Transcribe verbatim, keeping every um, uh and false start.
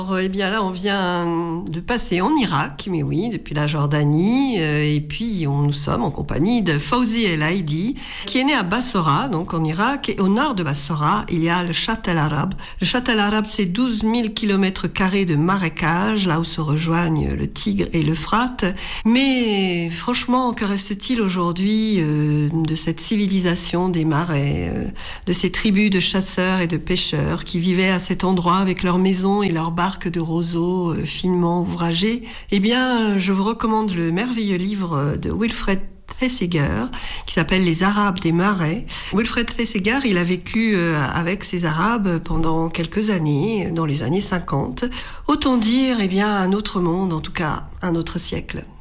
Alors, eh bien là, on vient de passer en Irak, mais oui, depuis la Jordanie, euh, et puis on, nous sommes en compagnie de Fawzi El Haïdi, qui est né à Bassora, donc en Irak, et au nord de Bassora, il y a le Shatt El Arab. Le Shatt El Arab, c'est douze mille kilomètres carrés de marécages, là où se rejoignent le Tigre et l'Euphrate. Mais franchement, que reste-t-il aujourd'hui euh, de cette civilisation des marais, euh, de ces tribus de chasseurs et de pêcheurs qui vivaient à cet endroit avec leurs maisons et leurs barques de roseaux euh, finement ouvragés? Eh bien, je vous recommande le merveilleux livre de Wilfred Thesiger, qui s'appelle Les Arabes des Marais. Wilfred Thesiger, il a vécu euh, avec ces Arabes pendant quelques années, dans les années cinquante. Autant dire, eh bien, un autre monde, en tout cas, un autre siècle.